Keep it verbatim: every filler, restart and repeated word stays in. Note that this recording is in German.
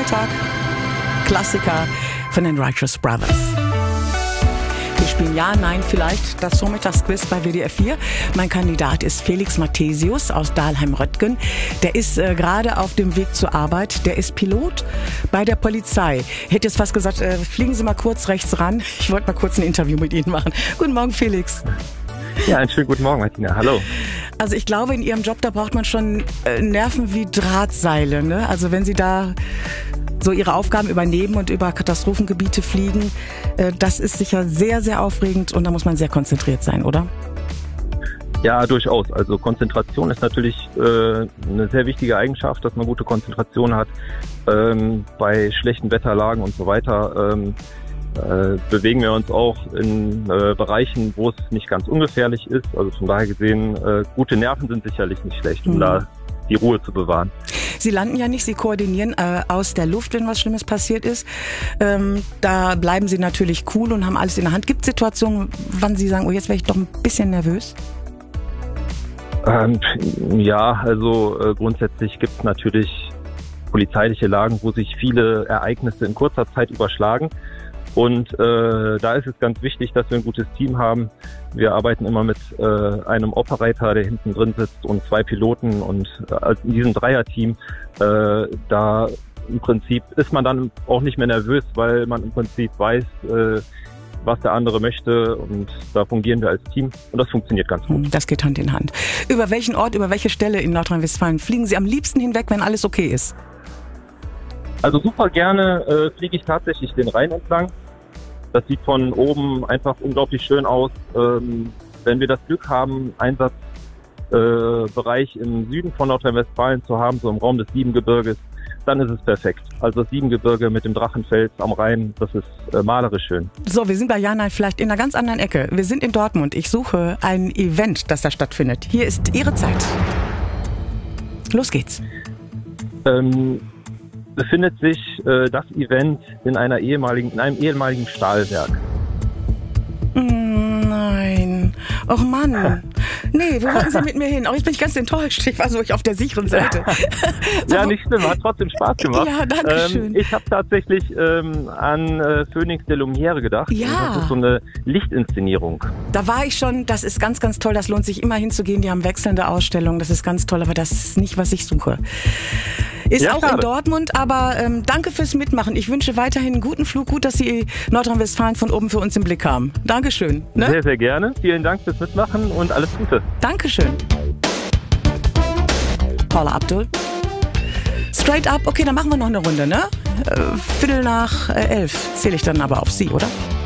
Sonntag. Klassiker von den Righteous Brothers. Wir spielen Ja, Nein, vielleicht das Vormittagsquiz bei W D R vier. Mein Kandidat ist Felix Mathesius aus Dahlheim-Röttgen. Der ist äh, gerade auf dem Weg zur Arbeit. Der ist Pilot bei der Polizei. Ich hätte jetzt fast gesagt, äh, fliegen Sie mal kurz rechts ran. Ich wollte mal kurz ein Interview mit Ihnen machen. Guten Morgen, Felix. Ja, einen schönen guten Morgen, Martina. Hallo. Also ich glaube, in Ihrem Job, da braucht man schon äh, Nerven wie Drahtseile, ne? Also wenn Sie da so Ihre Aufgaben übernehmen und über Katastrophengebiete fliegen, äh, das ist sicher sehr, sehr aufregend und da muss man sehr konzentriert sein, oder? Ja, durchaus. Also Konzentration ist natürlich äh, eine sehr wichtige Eigenschaft, dass man gute Konzentration hat. Ähm, bei schlechten Wetterlagen und so weiter ähm, äh, bewegen wir uns auch in äh, Bereichen, wo es nicht ganz ungefährlich ist. Also von daher gesehen, äh, gute Nerven sind sicherlich nicht schlecht, um mhm. da die Ruhe zu bewahren. Sie landen ja nicht, Sie koordinieren äh, aus der Luft, wenn was Schlimmes passiert ist. Ähm, da bleiben Sie natürlich cool und haben alles in der Hand. Gibt es Situationen, wann Sie sagen, oh, jetzt wäre ich doch ein bisschen nervös? Ähm, ja, also äh, grundsätzlich gibt es natürlich polizeiliche Lagen, wo sich viele Ereignisse in kurzer Zeit überschlagen. Und äh, da ist es ganz wichtig, dass wir ein gutes Team haben. Wir arbeiten immer mit äh, einem Operator, der hinten drin sitzt, und zwei Piloten. Und äh, in diesem Dreierteam, äh, da im Prinzip ist man dann auch nicht mehr nervös, weil man im Prinzip weiß, äh, was der andere möchte. Und da fungieren wir als Team. Und das funktioniert ganz gut. Das geht Hand in Hand. Über welchen Ort, über welche Stelle in Nordrhein-Westfalen fliegen Sie am liebsten hinweg, wenn alles okay ist? Also super gerne äh, fliege ich tatsächlich den Rhein entlang. Das sieht von oben einfach unglaublich schön aus. Ähm, wenn wir das Glück haben, Einsatzbereich äh, im Süden von Nordrhein-Westfalen zu haben, so im Raum des Siebengebirges, dann ist es perfekt. Also das Siebengebirge mit dem Drachenfels am Rhein, das ist äh, malerisch schön. So, wir sind bei Ja, Nein, vielleicht in einer ganz anderen Ecke. Wir sind in Dortmund. Ich suche ein Event, das da stattfindet. Hier ist Ihre Zeit. Los geht's. Ähm, befindet sich äh, das Event in einer ehemaligen, in einem ehemaligen Stahlwerk. Nein. Och Mann. Nee, wo wollten Sie mit mir hin? Auch jetzt bin ich ganz enttäuscht. Ich war so auf der sicheren Seite. So, ja, nicht schlimm. Hat trotzdem Spaß gemacht. Ja, danke schön. Ähm, ich habe tatsächlich ähm, an äh, Phoenix de Lumière gedacht. Ja. Das ist so eine Lichtinszenierung. Da war ich schon. Das ist ganz, ganz toll. Das lohnt sich immer hinzugehen. Die haben wechselnde Ausstellungen. Das ist ganz toll. Aber das ist nicht, was ich suche. Ist ja, auch schade. In Dortmund, aber ähm, danke fürs Mitmachen. Ich wünsche weiterhin einen guten Flug. Gut, dass Sie Nordrhein-Westfalen von oben für uns im Blick haben. Dankeschön. Ne? Sehr, sehr gerne. Vielen Dank fürs Mitmachen und alles Gute. Dankeschön. Paula Abdul. Straight up. Okay, dann machen wir noch eine Runde, ne? Äh, Viertel nach äh, elf zähle ich dann aber auf Sie, oder?